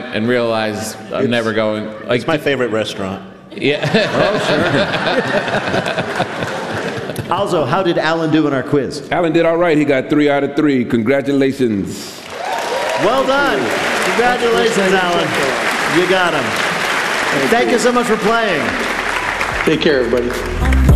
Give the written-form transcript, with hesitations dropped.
and realized I'm never going. Like, It's my favorite restaurant. Yeah. Also, how did Alan do in our quiz? Alan did all right. He got 3 out of 3. Congratulations. Well done. Congratulations, Alan. You got him. Thank you so much for playing. Take care, everybody.